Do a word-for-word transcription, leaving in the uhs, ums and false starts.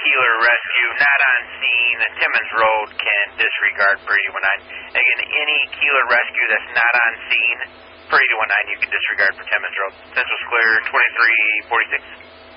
Keeler rescue not on scene, Timmins Road can disregard per eighty-one nine. Again, any Keeler rescue that's not on scene, per eighty-one nine you can disregard for Timmins Road. Central Square, twenty-three forty-six.